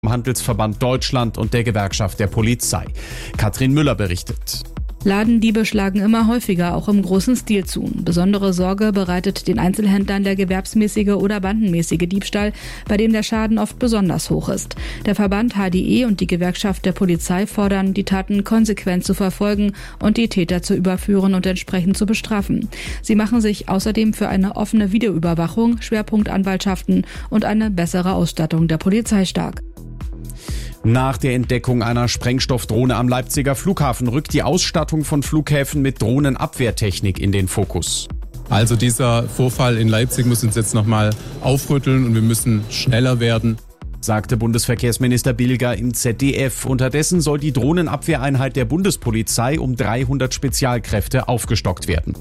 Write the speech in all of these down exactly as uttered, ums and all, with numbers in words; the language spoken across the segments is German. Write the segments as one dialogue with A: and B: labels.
A: Handelsverband Deutschland und der Gewerkschaft der Polizei. Katrin Müller berichtet.
B: Ladendiebe schlagen immer häufiger, auch im großen Stil zu. Besondere Sorge bereitet den Einzelhändlern der gewerbsmäßige oder bandenmäßige Diebstahl, bei dem der Schaden oft besonders hoch ist. Der Verband H D E und die Gewerkschaft der Polizei fordern, die Taten konsequent zu verfolgen und die Täter zu überführen und entsprechend zu bestrafen. Sie machen sich außerdem für eine offene Videoüberwachung, Schwerpunktanwaltschaften und eine bessere Ausstattung der Polizei stark.
A: Nach der Entdeckung einer Sprengstoffdrohne am Leipziger Flughafen rückt die Ausstattung von Flughäfen mit Drohnenabwehrtechnik in den Fokus.
C: Also dieser Vorfall in Leipzig muss uns jetzt nochmal aufrütteln und wir müssen schneller werden,
A: sagte Bundesverkehrsminister Bilger im Z D F. Unterdessen soll die Drohnenabwehreinheit der Bundespolizei um dreihundert Spezialkräfte aufgestockt werden.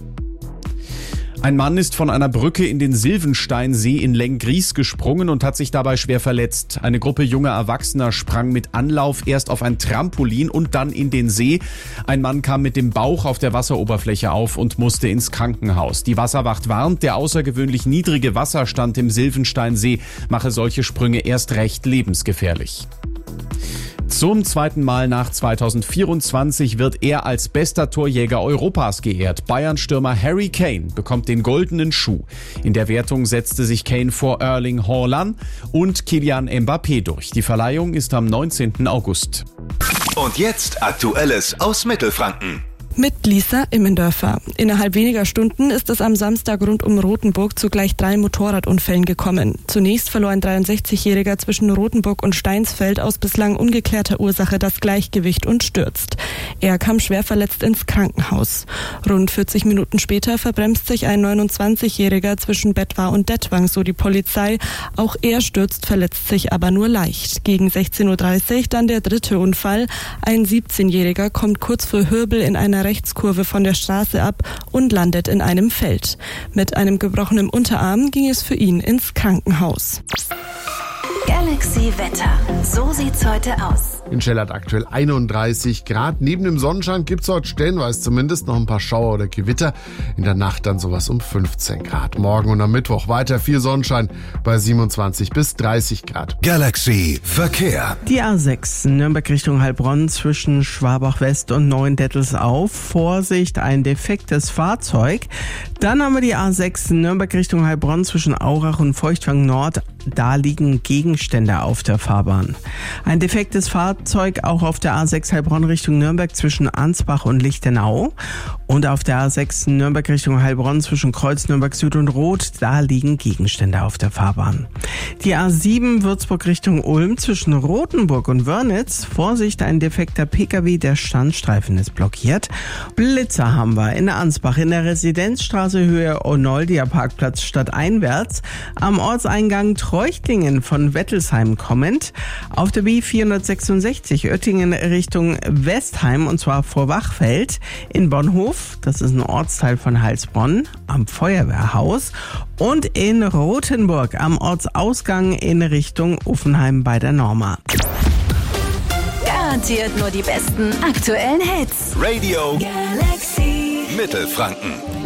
A: Ein Mann ist von einer Brücke in den Silvensteinsee in Lenggries gesprungen und hat sich dabei schwer verletzt. Eine Gruppe junger Erwachsener sprang mit Anlauf erst auf ein Trampolin und dann in den See. Ein Mann kam mit dem Bauch auf der Wasseroberfläche auf und musste ins Krankenhaus. Die Wasserwacht warnt, der außergewöhnlich niedrige Wasserstand im Silvensteinsee mache solche Sprünge erst recht lebensgefährlich. Zum zweiten Mal nach zweitausendvierundzwanzig wird er als bester Torjäger Europas geehrt. Bayern-Stürmer Harry Kane bekommt den goldenen Schuh. In der Wertung setzte sich Kane vor Erling Haaland und Kylian Mbappé durch. Die Verleihung ist am neunzehnten August.
D: Und jetzt Aktuelles aus Mittelfranken.
E: Mit Lisa Immendörfer. Innerhalb weniger Stunden ist es am Samstag rund um Rothenburg zu gleich drei Motorradunfällen gekommen. Zunächst verlor ein dreiundsechzigjähriger zwischen Rothenburg und Steinsfeld aus bislang ungeklärter Ursache das Gleichgewicht und stürzt. Er kam schwer verletzt ins Krankenhaus. Rund vierzig Minuten später verbremst sich ein neunundzwanzigjähriger zwischen Bettwar und Dettwang, so die Polizei. Auch er stürzt, verletzt sich aber nur leicht. Gegen sechzehn Uhr dreißig dann der dritte Unfall. Ein siebzehnjähriger kommt kurz vor Hürbel in einer Rechtskurve von der Straße ab und landet in einem Feld. Mit einem gebrochenen Unterarm ging es für ihn ins Krankenhaus.
F: Galaxy Wetter. So sieht's heute aus.
G: In Schellert aktuell einunddreißig Grad. Neben dem Sonnenschein gibt's heute stellenweise zumindest noch ein paar Schauer oder Gewitter. In der Nacht dann sowas um fünfzehn Grad. Morgen und am Mittwoch weiter viel Sonnenschein bei siebenundzwanzig bis dreißig Grad.
D: Galaxy Verkehr.
H: Die A sechs Nürnberg Richtung Heilbronn zwischen Schwabach West und Neuendettelsau. Vorsicht, ein defektes Fahrzeug. Dann haben wir die A sechs Nürnberg Richtung Heilbronn zwischen Aurach und Feuchtwang Nord. Da liegen Gegenstände auf der Fahrbahn. Ein defektes Fahrzeug auch auf der A sechs Heilbronn Richtung Nürnberg zwischen Ansbach und Lichtenau. Und auf der A sechs Nürnberg Richtung Heilbronn zwischen Kreuz Nürnberg Süd und Roth, da liegen Gegenstände auf der Fahrbahn. Die A sieben Würzburg Richtung Ulm zwischen Rothenburg und Wörnitz. Vorsicht, ein defekter Pkw, der Standstreifen ist blockiert. Blitzer haben wir in Ansbach in der Residenzstraße Höhe Onoldia Parkplatz stadteinwärts. Am Ortseingang Treuchtlingen von Wettelsheim kommend. Auf der B vierhundertsechsundsechzig Oettingen Richtung Westheim und zwar vor Wachfeld. In Bonhof, das ist ein Ortsteil von Heilsbronn, am Feuerwehrhaus. Und in Rothenburg am Ortsausgang in Richtung Uffenheim bei der Norma.
F: Garantiert nur die besten aktuellen Hits.
D: Radio
F: Galaxy
D: Mittelfranken.